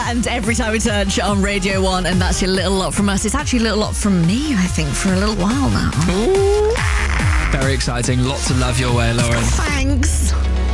And every time we touch on Radio 1, and that's your little lot from us. It's actually a little lot from me, I think, for a little while now. Ooh. Very exciting. Lots of love your way, Lauren. Thanks.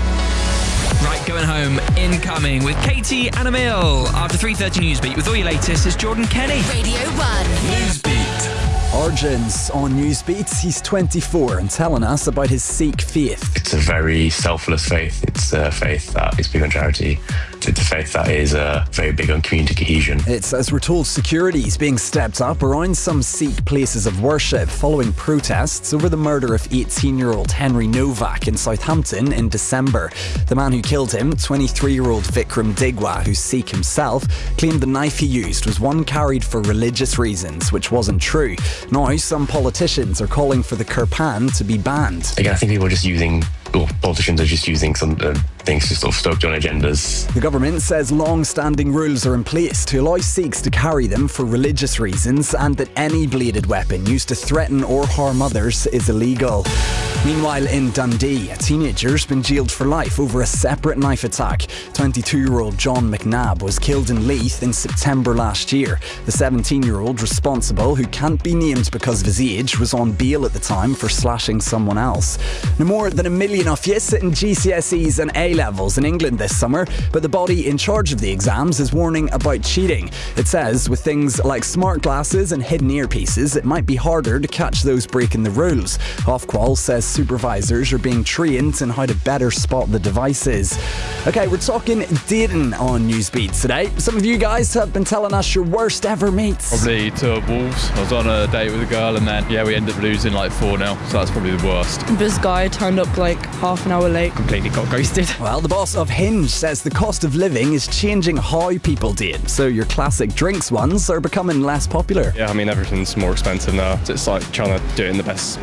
Right, going home, incoming with Katie and Emil. After 3:30 Newsbeat, with all your latest, is Jordan Kenny. Radio 1. Newsbeat. Origins on Newsbeat. He's 24 and telling us about his Sikh faith. It's a very selfless faith. It's a faith that is big on charity. It's a faith that is very big on community cohesion. It's, as we're told, security is being stepped up around some Sikh places of worship following protests over the murder of 18-year-old Henry Novak in Southampton in December. The man who killed him, 23-year-old Vikram Digwa, who's Sikh himself, claimed the knife he used was one carried for religious reasons, which wasn't true. Now, some politicians are calling for the kirpan to be banned. Again, I think people are just using, or politicians are just using some things to sort of stoke their own agendas. The government says long-standing rules are in place to allow Sikhs to carry them for religious reasons, and that any bladed weapon used to threaten or harm others is illegal. Meanwhile, in Dundee, a teenager's been jailed for life over a separate knife attack. 22-year-old John McNabb was killed in Leith in September last year. The 17-year-old responsible, who can't be named because of his age, was on bail at the time for slashing someone else. No more than 1 million of you sitting GCSEs and A-levels in England this summer, but the body in charge of the exams is warning about cheating. It says with things like smart glasses and hidden earpieces, it might be harder to catch those breaking the rules. Ofqual says supervisors are being trained in how to better spot the devices. Okay, we're talking dating on Newsbeat today. Some of you guys have been telling us your worst ever mates. Probably to Wolves. I was on a date with a girl and then, we ended up losing like 4-0, so that's probably the worst. This guy turned up like half an hour late. Completely got ghosted. Well, the boss of Hinge says the cost of living is changing how people date, so your classic drinks ones are becoming less popular. Yeah, I mean, everything's more expensive now. It's like trying to do it in the best